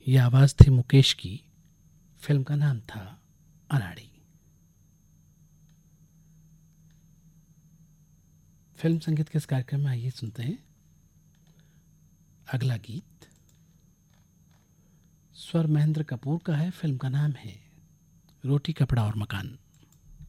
ये आवाज़ थी मुकेश की। फिल्म का नाम था अनाड़ी। फिल्म संगीत के इस कार्यक्रम में आइए सुनते हैं अगला गीत। स्वर महेंद्र कपूर का है। फिल्म का नाम है रोटी कपड़ा और मकान।